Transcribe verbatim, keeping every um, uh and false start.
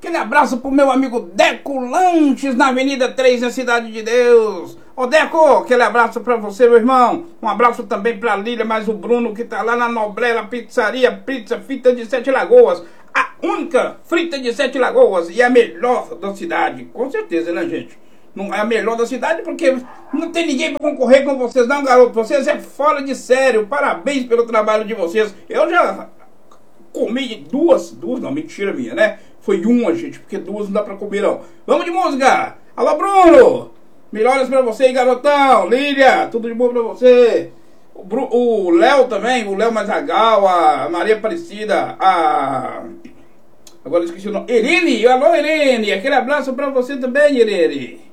Aquele abraço pro meu amigo Deco Lanches, na Avenida três, na Cidade de Deus. Ô Deco, aquele abraço pra você, meu irmão. Um abraço também pra Lília, mais o Bruno, que tá lá na Noblela Pizzaria, pizza frita de Sete Lagoas. A única frita de Sete Lagoas e a melhor da cidade. Com certeza, né, gente? Não é a melhor da cidade porque não tem ninguém pra concorrer com vocês, não, garoto. Vocês é fora de sério. Parabéns pelo trabalho de vocês. Eu já comi duas, duas não, mentira minha, né? Foi uma, gente, porque duas não dá pra comer, não. Vamos de música! Alô, Bruno! Melhoras pra você aí, garotão! Lília, tudo de bom pra você! O Léo também, o Léo Mazagal, a Maria Aparecida, a... Agora eu esqueci o nome. Irene! Alô, Irene! Aquele abraço pra você também, Irene!